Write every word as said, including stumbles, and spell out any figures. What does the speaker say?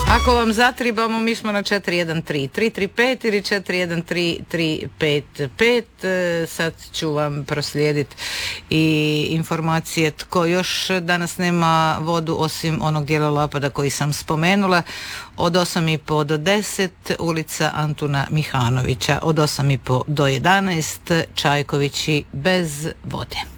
Ako vam zatribamo, mi smo na četiri jedan tri tri tri pet ili četiri jedan tri tri pet pet. Sad ću vam proslijediti i informacije tko još danas nema vodu osim onog dijela Lapada koji sam spomenula. Od osam i po do deset ulica Antuna Mihanovića, od osam i po do jedanaest Čajkovići bez vode.